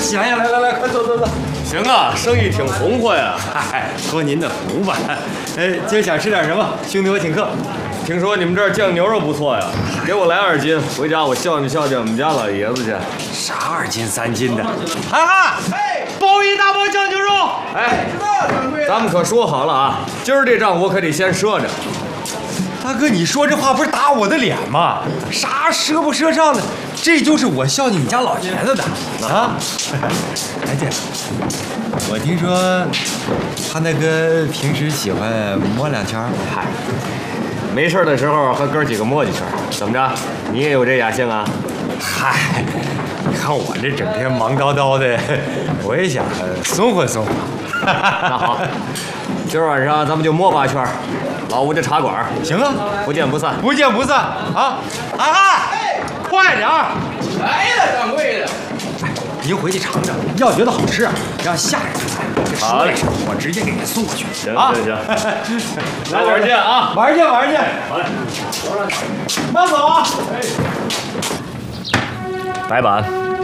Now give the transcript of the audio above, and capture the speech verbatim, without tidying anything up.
行呀，来来来，快坐坐坐。 行啊，生意挺红火呀。 嗨，托您的福吧。哎，今儿想吃点什么？兄弟，我请客。 听说你们这儿酱牛肉不错呀，给我来二斤，回家我孝敬孝敬我们家老爷子去。 啥二斤三斤的？涵涵，哎，包一大包酱牛肉。 哎，咱们可说好了啊，今儿这账我可得先赊着。 大哥，你说这话不是打我的脸吗？啥赊不赊账的？这就是我孝敬你家老爷子的啊！哎姐，我听说他那哥平时喜欢摸两圈。 嗨，没事的时候和哥几个摸几圈，怎么着？你也有这雅兴啊？ 嗨，你看我这整天忙叨叨的，我也想松活松活。 那好，今儿晚上咱们就摸八圈，老吴这茶馆行啊， 不见不散， 不见不散啊！涵涵，快点儿！ 来了，掌柜的。 哎，您回去尝尝，要觉得好吃啊，让下人来。 好嘞， 我直接给您送过去。 行啊， 行行，来玩见啊！ 玩去玩去。 好嘞， 慢走啊！ 白板。